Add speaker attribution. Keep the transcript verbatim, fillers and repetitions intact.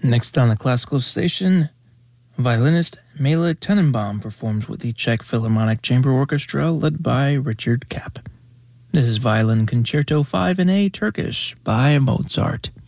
Speaker 1: Next on the classical station, violinist Mela Tenenbaum performs with the Czech Philharmonic Chamber Orchestra led by Richard Kapp. This is Violin Concerto five in A Turkish by Mozart.